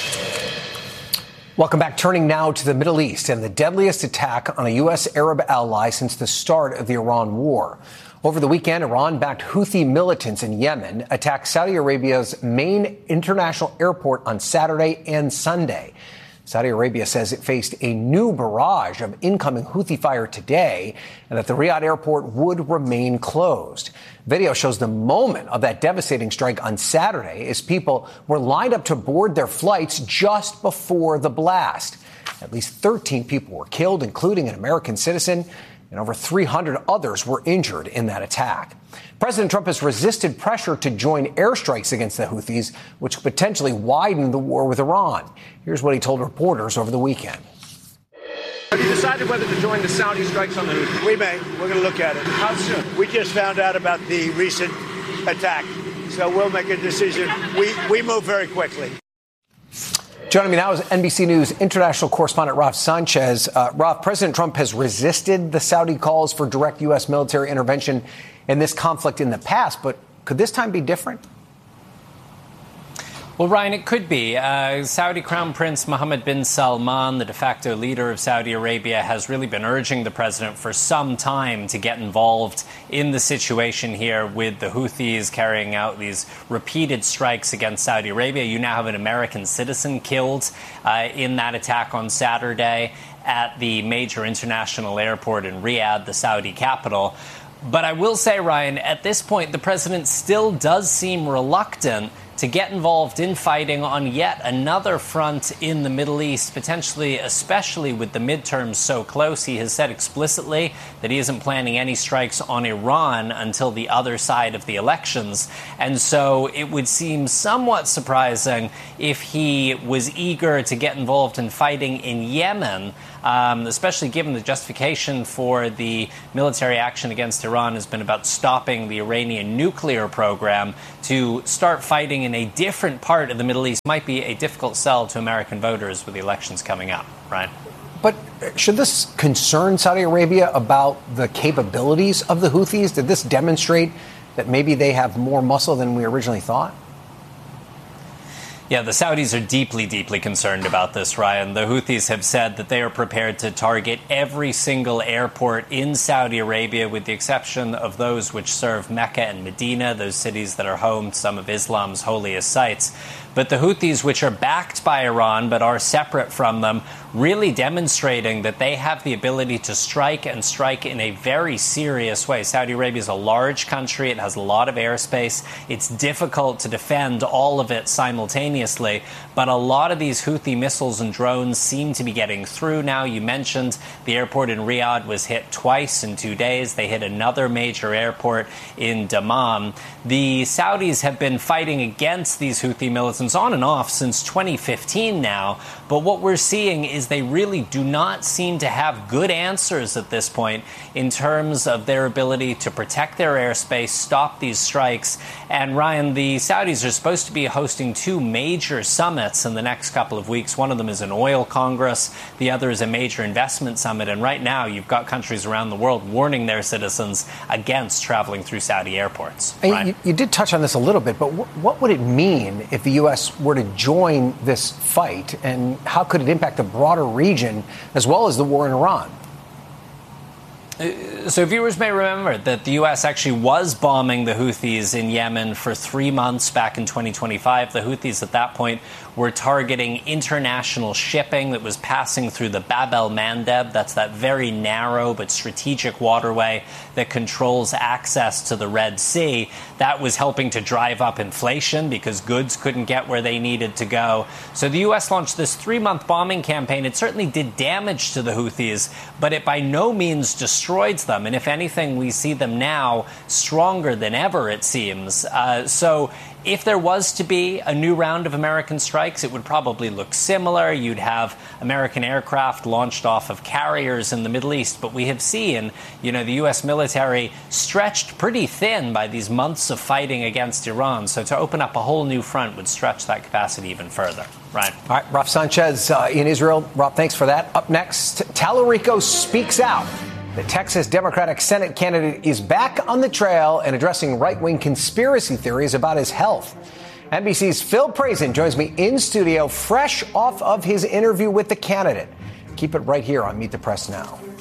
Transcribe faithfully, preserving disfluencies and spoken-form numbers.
Welcome back. Turning now to the Middle East and the deadliest attack on a U S Arab ally since the start of the Iran war. Over the weekend, Iran-backed Houthi militants in Yemen attacked Saudi Arabia's main international airport on Saturday and Sunday. Saudi Arabia says it faced a new barrage of incoming Houthi fire today and that the Riyadh airport would remain closed. Video shows the moment of that devastating strike on Saturday as people were lined up to board their flights just before the blast. At least thirteen people were killed, including an American citizen, and over three hundred others were injured in that attack. President Trump has resisted pressure to join airstrikes against the Houthis, which could potentially widen the war with Iran. Here's what he told reporters over the weekend. Have you decided whether to join the Saudi strikes on the Houthis? We may. We're going to look at it. How soon? We just found out about the recent attack, so we'll make a decision. We, we move very quickly. Joining me now is N B C News international correspondent Raf Sanchez. Uh, Raf, President Trump has resisted the Saudi calls for direct U S military intervention in this conflict in the past, but could this time be different? Well, Ryan, it could be. Uh, Saudi Crown Prince Mohammed bin Salman, the de facto leader of Saudi Arabia, has really been urging the president for some time to get involved in the situation here with the Houthis carrying out these repeated strikes against Saudi Arabia. You now have an American citizen killed uh, in that attack on Saturday at the major international airport in Riyadh, the Saudi capital. But I will say, Ryan, at this point, the president still does seem reluctant to get involved in fighting on yet another front in the Middle East, potentially, especially with the midterms so close. He has said explicitly that he isn't planning any strikes on Iran until the other side of the elections. And so it would seem somewhat surprising if he was eager to get involved in fighting in Yemen, um, especially given the justification for the military action against Iran has been about stopping the Iranian nuclear program. To start fighting in a different part of the Middle East might be a difficult sell to American voters with the elections coming up, right? But should this concern Saudi Arabia about the capabilities of the Houthis? Did this demonstrate that maybe they have more muscle than we originally thought? Yeah, the Saudis are deeply, deeply concerned about this, Ryan. The Houthis have said that they are prepared to target every single airport in Saudi Arabia, with the exception of those which serve Mecca and Medina, those cities that are home to some of Islam's holiest sites. But the Houthis, which are backed by Iran but are separate from them, really demonstrating that they have the ability to strike and strike in a very serious way. Saudi Arabia is a large country. It has a lot of airspace. It's difficult to defend all of it simultaneously. But a lot of these Houthi missiles and drones seem to be getting through now. You mentioned the airport in Riyadh was hit twice in two days. They hit another major airport in Dammam. The Saudis have been fighting against these Houthi militants on and off since twenty fifteen now. But what we're seeing is they really do not seem to have good answers at this point in terms of their ability to protect their airspace, stop these strikes. And Ryan, the Saudis are supposed to be hosting two major summits in the next couple of weeks. One of them is an oil congress. The other is a major investment summit. And right now you've got countries around the world warning their citizens against traveling through Saudi airports. You, you did touch on this a little bit, but w- what would it mean if the U S were to join this fight, and how could it impact the broader region as well as the war in Iran? So viewers may remember that the U S actually was bombing the Houthis in Yemen for three months back in twenty twenty-five. The Houthis at that point were targeting international shipping that was passing through the Bab el-Mandeb. That's that very narrow but strategic waterway that controls access to the Red Sea. That was helping to drive up inflation because goods couldn't get where they needed to go. So the U S launched this three-month bombing campaign. It certainly did damage to the Houthis, but it by no means destroyed them. And if anything, we see them now stronger than ever, it seems. Uh, so if there was to be a new round of American strikes, it would probably look similar. You'd have American aircraft launched off of carriers in the Middle East. But we have seen, you know, the U S military stretched pretty thin by these months of fighting against Iran. So to open up a whole new front would stretch that capacity even further. Right. All right. Raf Sanchez uh, in Israel. Raf, thanks for that. Up next, Tallarico speaks out. The Texas Democratic Senate candidate is back on the trail and addressing right-wing conspiracy theories about his health. N B C's Phil Prazin joins me in studio fresh off of his interview with the candidate. Keep it right here on Meet the Press Now.